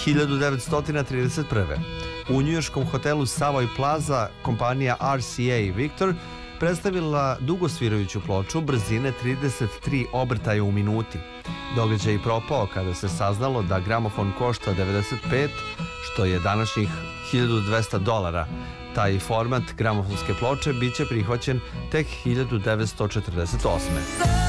1931. U njujorškom hotelu Savoy Plaza kompanija RCA Victor predstavila dugosvirajuću ploču brzine 33 obrtaja u minuti. Događaj je propao kada se saznalo da gramofon košta 95, što je današnjih $1200. Taj format gramofonske ploče biće prihvaćen tek 1948.